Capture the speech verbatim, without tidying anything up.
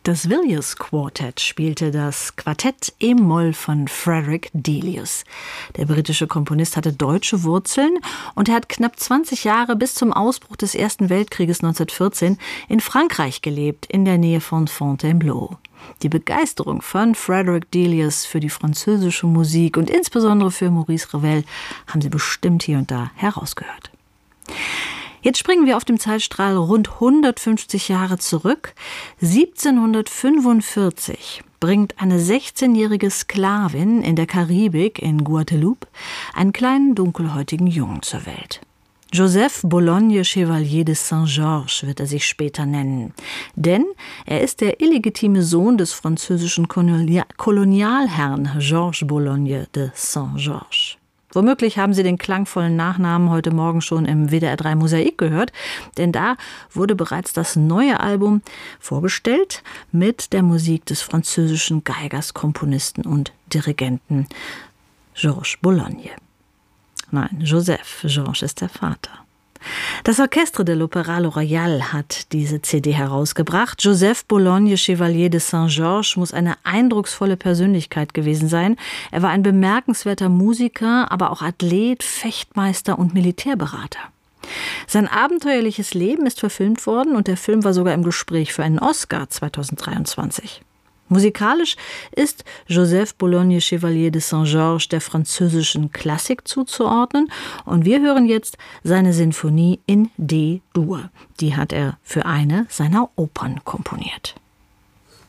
Das Villiers Quartet spielte das Quartett E-Moll von Frederick Delius. Der britische Komponist hatte deutsche Wurzeln und er hat knapp zwanzig Jahre bis zum Ausbruch des Ersten Weltkrieges neunzehnhundertvierzehn in Frankreich gelebt, in der Nähe von Fontainebleau. Die Begeisterung von Frederick Delius für die französische Musik und insbesondere für Maurice Ravel haben Sie bestimmt hier und da herausgehört. Jetzt springen wir auf dem Zeitstrahl rund hundertfünfzig Jahre zurück. siebzehnhundertfünfundvierzig bringt eine sechzehnjährige Sklavin in der Karibik in Guadeloupe einen kleinen dunkelhäutigen Jungen zur Welt. Joseph Bologne Chevalier de Saint-Georges wird er sich später nennen. Denn er ist der illegitime Sohn des französischen Kolonialherrn Georges Bologne de Saint-Georges. Womöglich haben Sie den klangvollen Nachnamen heute Morgen schon im W D R drei Mosaik gehört, denn da wurde bereits das neue Album vorgestellt mit der Musik des französischen Geigers, Komponisten und Dirigenten Georges Bologne. Nein, Joseph, Georges ist der Vater. Das Orchestre de l'Opéra Royal hat diese C D herausgebracht. Joseph Bologne Chevalier de Saint-Georges muss eine eindrucksvolle Persönlichkeit gewesen sein. Er war ein bemerkenswerter Musiker, aber auch Athlet, Fechtmeister und Militärberater. Sein abenteuerliches Leben ist verfilmt worden und der Film war sogar im Gespräch für einen Oscar zweitausenddreiundzwanzig. Musikalisch ist Joseph Bologne Chevalier de Saint-Georges der französischen Klassik zuzuordnen und wir hören jetzt seine Sinfonie in D-Dur. Die hat er für eine seiner Opern komponiert.